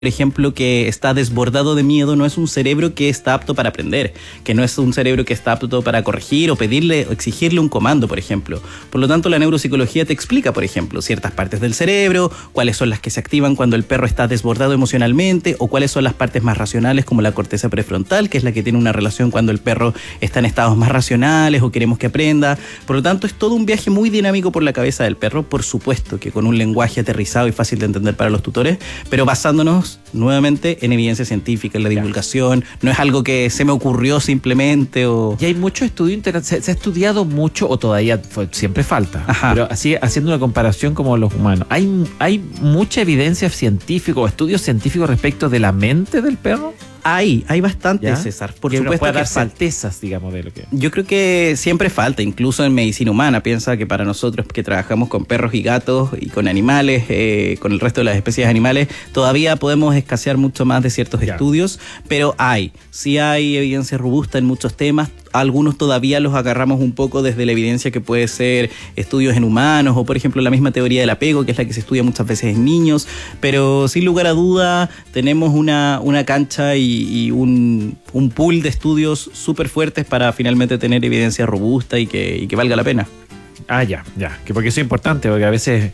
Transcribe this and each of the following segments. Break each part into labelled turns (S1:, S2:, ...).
S1: ejemplo, que está desbordado de miedo, no es un cerebro que está apto para aprender, que no es un cerebro que está apto para corregir o pedirle o exigirle un comando, por ejemplo. Por lo tanto, la neuropsicología te explica, por ejemplo, ciertas partes del cerebro, cuáles son las que se activan cuando el perro está desbordado emocionalmente, o cuáles son las partes más racionales, como la corteza prefrontal, que es la que tiene una relación cuando el perro está en estados más racionales o queremos que aprenda. Por lo tanto, es todo un viaje muy dinámico por la cabeza del perro, por supuesto que con un lenguaje aterrizado y fácil de entender para los tutores, pero basándonos nuevamente en evidencia científica, en la divulgación. No es algo que se me ocurrió simplemente o...
S2: Y hay mucho estudio, se ha estudiado mucho, o todavía siempre falta.
S1: Ajá.
S2: Pero así, haciendo una comparación como los humanos, ¿hay mucha evidencia científica o estudios científicos respecto de la mente del perro?
S1: Hay bastante, ¿ya? César. Por supuesto
S2: puede
S1: que
S2: dar faltezas, digamos, de lo que...
S1: Yo creo que siempre falta, incluso en medicina humana. Piensa que para nosotros que trabajamos con perros y gatos y con animales, con el resto de las especies animales, todavía podemos escasear mucho más de ciertos estudios, pero sí hay evidencia robusta en muchos temas. Algunos todavía los agarramos un poco desde la evidencia que puede ser estudios en humanos o, por ejemplo, la misma teoría del apego, que es la que se estudia muchas veces en niños, pero sin lugar a duda tenemos una cancha y un pool de estudios súper fuertes para finalmente tener evidencia robusta y que valga la pena.
S2: Ya, que porque eso es importante, porque a veces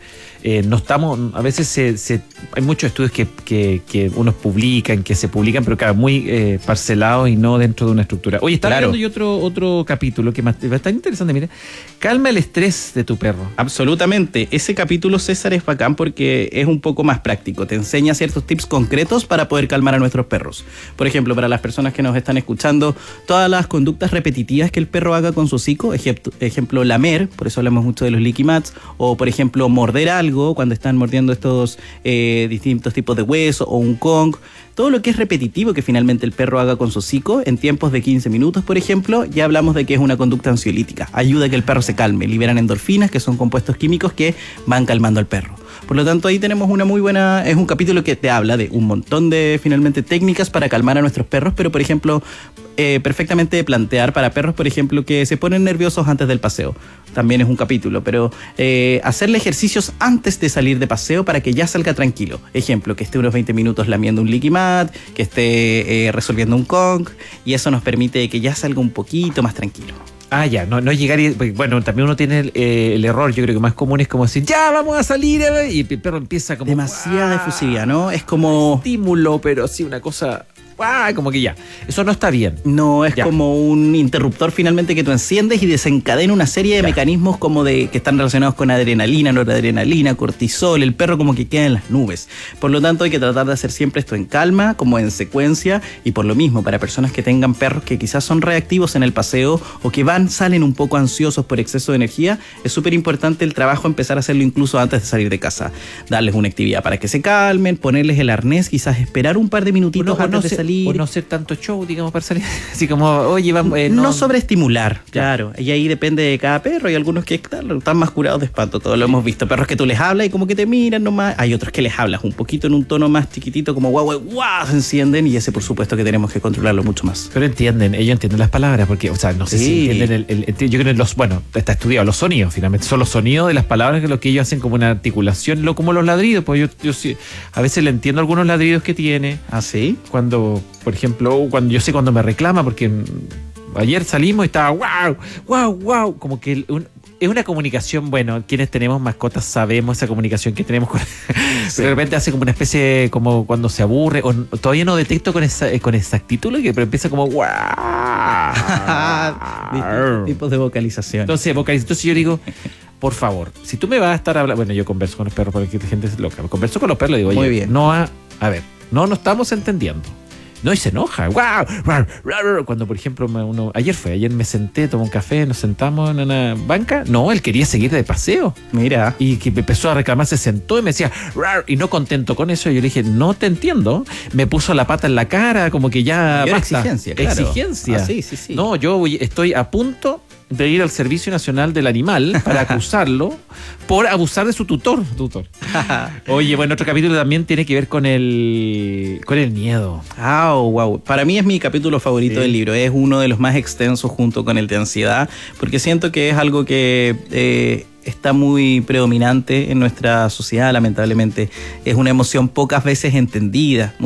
S2: a veces hay muchos estudios que unos publican, que se publican, pero claro, muy parcelados y no dentro de una estructura. Oye, estaba viendo yo otro capítulo que va a estar interesante, mira. Calma el estrés de tu perro.
S1: Absolutamente. Ese capítulo, César, es bacán porque es un poco más práctico. Te enseña ciertos tips concretos para poder calmar a nuestros perros. Por ejemplo, para las personas que nos están escuchando, todas las conductas repetitivas que el perro haga con su hocico, ejemplo, lamer, por eso hablamos mucho de los licky mats, o por ejemplo, morder algo cuando están mordiendo estos distintos tipos de hueso o un Kong. Todo lo que es repetitivo que finalmente el perro haga con su hocico en tiempos de 15 minutos, por ejemplo, ya hablamos de que es una conducta ansiolítica. Ayuda a que el perro se calme, liberan endorfinas, que son compuestos químicos que van calmando al perro. Por lo tanto, ahí tenemos una muy buena... Es un capítulo que te habla de un montón de, finalmente, técnicas para calmar a nuestros perros, pero, por ejemplo, perfectamente de plantear para perros, por ejemplo, que se ponen nerviosos antes del paseo. También es un capítulo, pero hacerle ejercicios antes de salir de paseo para que ya salga tranquilo. Ejemplo, que esté unos 20 minutos lamiendo un licky mat, que esté resolviendo un Kong, y eso nos permite que ya salga un poquito más tranquilo.
S2: Ya, no llegar y... Bueno, también uno tiene el error, yo creo que más común es como decir, ya, vamos a salir, y el perro empieza como...
S1: Demasiada efusividad, ¿no? Es como...
S2: estímulo, pero sí, una cosa... como que ya. Eso no está bien.
S1: No, es como un interruptor finalmente que tú enciendes y desencadena una serie de mecanismos como que están relacionados con adrenalina, noradrenalina, cortisol. El perro como que queda en las nubes. Por lo tanto, hay que tratar de hacer siempre esto en calma, como en secuencia. Y por lo mismo, para personas que tengan perros que quizás son reactivos en el paseo o que salen un poco ansiosos por exceso de energía, es súper importante el trabajo empezar a hacerlo incluso antes de salir de casa. Darles una actividad para que se calmen, ponerles el arnés, quizás esperar un par de minutitos antes de salir.
S2: O no hacer tanto show, digamos, para salir. Así como, oye, vamos...
S1: no sobreestimular, claro. Y ahí depende de cada perro. Hay algunos que están más curados de espanto. Todos lo hemos visto. Perros que tú les hablas y como que te miran nomás. Hay otros que les hablas un poquito en un tono más chiquitito, como guau, se encienden. Y ese, por supuesto, que tenemos que controlarlo mucho más.
S2: Pero ellos entienden las palabras. Porque, o sea, no sé si entienden yo creo que está estudiado los sonidos, finalmente. Son los sonidos de las palabras que lo que ellos hacen como una articulación, como los ladridos. Pues yo sí, a veces le entiendo algunos ladridos que tiene.
S1: ¿Ah, sí?
S2: Por ejemplo, cuando me reclama, porque ayer salimos y estaba wow, como que es una comunicación, bueno, quienes tenemos mascotas sabemos esa comunicación que tenemos con... Sí. De repente hace como una especie, como cuando se aburre, o todavía no detecto con exactitud, pero empieza como
S1: tipos de vocalización.
S2: Entonces yo digo, por favor, si tú me vas a estar hablando... Bueno, yo converso con los perros porque la gente es loca. Converso con los perros y digo, oye,
S1: muy bien.
S2: No estamos entendiendo. No, y se enoja. Cuando, por ejemplo, ayer me senté, tomé un café, nos sentamos en una banca. No, él quería seguir de paseo.
S1: Mira. Y
S2: que me empezó a reclamar, se sentó y me decía, y no contento con eso, yo le dije, no te entiendo. Me puso la pata en la cara, como que ya basta.
S1: Exigencia, claro.
S2: Exigencia.
S1: Sí.
S2: No, yo estoy a punto de ir al Servicio Nacional del Animal para acusarlo por abusar de su tutor. Oye, bueno, otro capítulo también tiene que ver con el miedo.
S1: Wow. Para mí es mi capítulo favorito del libro. Es uno de los más extensos junto con el de ansiedad, porque siento que es algo que está muy predominante en nuestra sociedad, lamentablemente. Es una emoción pocas veces entendida.